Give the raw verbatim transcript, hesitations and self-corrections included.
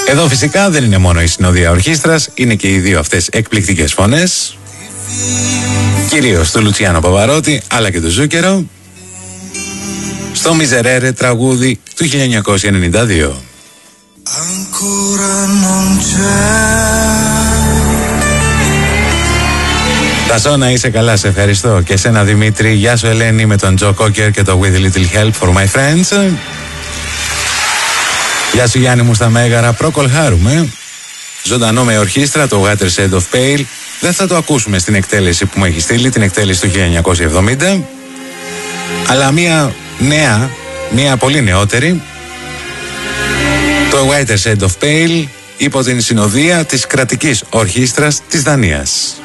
Εδώ φυσικά δεν είναι μόνο η συνοδεία ορχήστρας, είναι και οι δύο αυτές εκπληκτικές φωνές, κυρίως του Λουτσιάνο Παβαρότη αλλά και του Ζούκερο, στο Μιζερέρε τραγούδι του χίλια εννιακόσια ενενήντα δύο. Τασό, να είσαι καλά, σε ευχαριστώ. Και σένα Δημήτρη, γεια σου Ελένη με τον Τζο Κόκερ και το With a Little Help for My Friends. Γεια σου Γιάννη μου στα Μέγαρα, προκολχάρουμε. Ζωντανό με ορχήστρα, το Water Shade of Pale. Δεν θα το ακούσουμε στην εκτέλεση που μου έχει στείλει, την εκτέλεση του χίλια εννιακόσια εβδομήντα. Αλλά μία νέα, μία πολύ νεότερη, το Water Shade of Pale, υπό την συνοδεία της κρατικής ορχήστρας της Δανίας.